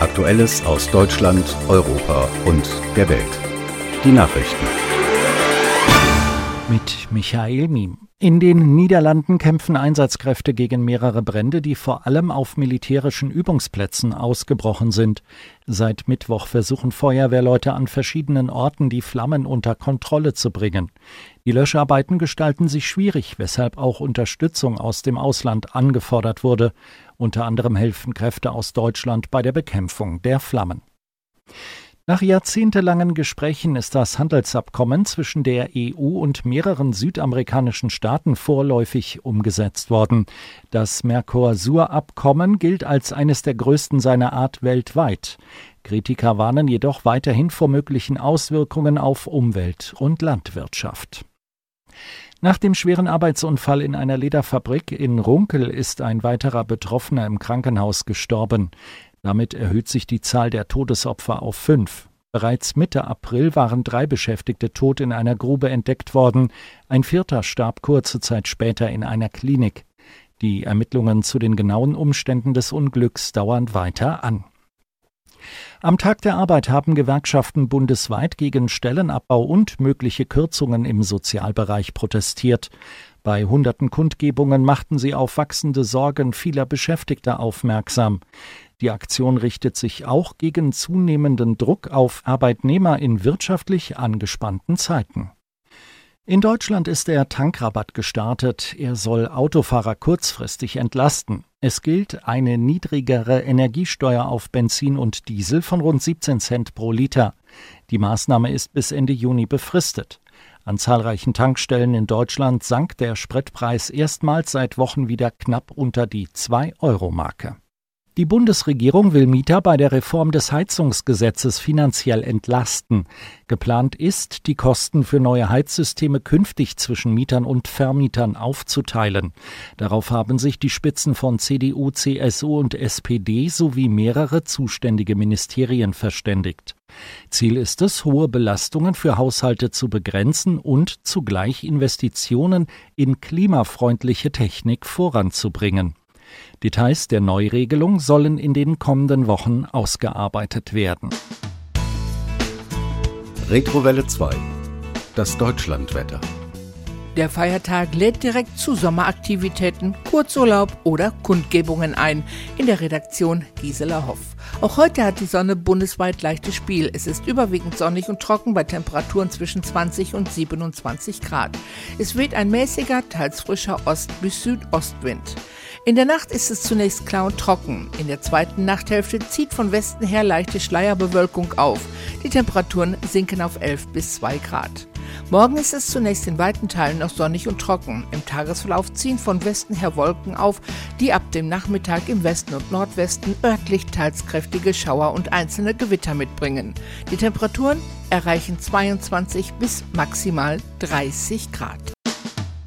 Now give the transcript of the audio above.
Aktuelles aus Deutschland, Europa und der Welt. Die Nachrichten. Mit Michael Miem. In den Niederlanden kämpfen Einsatzkräfte gegen mehrere Brände, die vor allem auf militärischen Übungsplätzen ausgebrochen sind. Seit Mittwoch versuchen Feuerwehrleute an verschiedenen Orten, die Flammen unter Kontrolle zu bringen. Die Löscharbeiten gestalten sich schwierig, weshalb auch Unterstützung aus dem Ausland angefordert wurde. Unter anderem helfen Kräfte aus Deutschland bei der Bekämpfung der Flammen. Nach jahrzehntelangen Gesprächen ist das Handelsabkommen zwischen der EU und mehreren südamerikanischen Staaten vorläufig umgesetzt worden. Das Mercosur-Abkommen gilt als eines der größten seiner Art weltweit. Kritiker warnen jedoch weiterhin vor möglichen Auswirkungen auf Umwelt und Landwirtschaft. Nach dem schweren Arbeitsunfall in einer Lederfabrik in Runkel ist ein weiterer Betroffener im Krankenhaus gestorben. Damit erhöht sich die Zahl der Todesopfer auf 5. Bereits Mitte April waren 3 Beschäftigte tot in einer Grube entdeckt worden. Ein 4. starb kurze Zeit später in einer Klinik. Die Ermittlungen zu den genauen Umständen des Unglücks dauern weiter an. Am Tag der Arbeit haben Gewerkschaften bundesweit gegen Stellenabbau und mögliche Kürzungen im Sozialbereich protestiert. Bei hunderten Kundgebungen machten sie auf wachsende Sorgen vieler Beschäftigter aufmerksam. Die Aktion richtet sich auch gegen zunehmenden Druck auf Arbeitnehmer in wirtschaftlich angespannten Zeiten. In Deutschland ist der Tankrabatt gestartet. Er soll Autofahrer kurzfristig entlasten. Es gilt eine niedrigere Energiesteuer auf Benzin und Diesel von rund 17 Cent pro Liter. Die Maßnahme ist bis Ende Juni befristet. An zahlreichen Tankstellen in Deutschland sank der Spritpreis erstmals seit Wochen wieder knapp unter die 2-Euro-Marke. Die Bundesregierung will Mieter bei der Reform des Heizungsgesetzes finanziell entlasten. Geplant ist, die Kosten für neue Heizsysteme künftig zwischen Mietern und Vermietern aufzuteilen. Darauf haben sich die Spitzen von CDU, CSU und SPD sowie mehrere zuständige Ministerien verständigt. Ziel ist es, hohe Belastungen für Haushalte zu begrenzen und zugleich Investitionen in klimafreundliche Technik voranzubringen. Details der Neuregelung sollen in den kommenden Wochen ausgearbeitet werden. Retrowelle 2. Das Deutschlandwetter. Der Feiertag lädt direkt zu Sommeraktivitäten, Kurzurlaub oder Kundgebungen ein. In der Redaktion Gisela Hoff. Auch heute hat die Sonne bundesweit leichtes Spiel. Es ist überwiegend sonnig und trocken bei Temperaturen zwischen 20 und 27 Grad. Es weht ein mäßiger, teils frischer Ost- bis Südostwind. In der Nacht ist es zunächst klar und trocken. In der zweiten Nachthälfte zieht von Westen her leichte Schleierbewölkung auf. Die Temperaturen sinken auf 11 bis 2 Grad. Morgen ist es zunächst in weiten Teilen noch sonnig und trocken. Im Tagesverlauf ziehen von Westen her Wolken auf, die ab dem Nachmittag im Westen und Nordwesten örtlich teils kräftige Schauer und einzelne Gewitter mitbringen. Die Temperaturen erreichen 22 bis maximal 30 Grad.